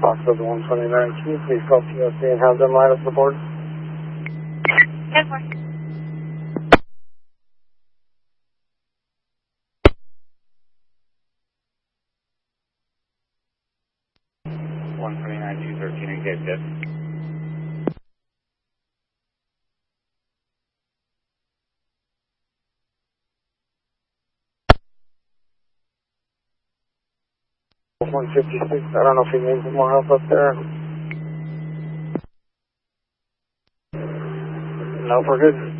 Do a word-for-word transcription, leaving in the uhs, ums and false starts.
Fox of the one twenty-nine, can you please call P O C and have them line up the board? ten four. one twenty-nine, two thirteen, engage it. one fifty-six, I don't know if he needs more help up there. No, we're good.